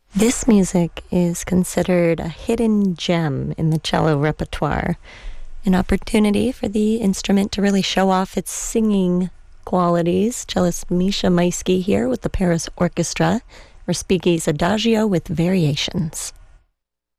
This music is considered a hidden gem in the cello repertoire, an opportunity for the instrument to really show off its singing qualities. Cellist Misha Maisky here with the Paris Orchestra, Respighi's Adagio with Variations.